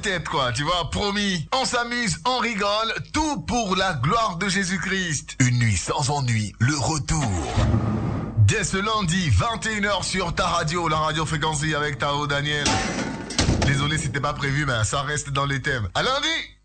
tête, quoi, tu vois, promis. On s'amuse, on rigole, tout pour la gloire de Jésus-Christ. Une nuit sans ennui, le retour. Dès ce lundi, 21h sur ta radio, la radio Fréquency avec Tao Daniel. Désolé, c'était pas prévu, mais ça reste dans les thèmes. À lundi!